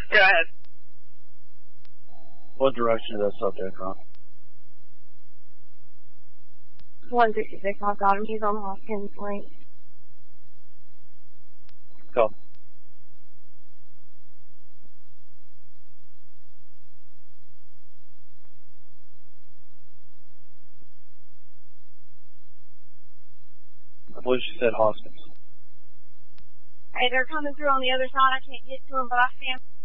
Go ahead. What direction is that subject from? 166, I've got him. He's on Hoskins Link. Go. I believe she said Hoskins. Hey, they're coming through on the other side. I can't get to them, but I see them.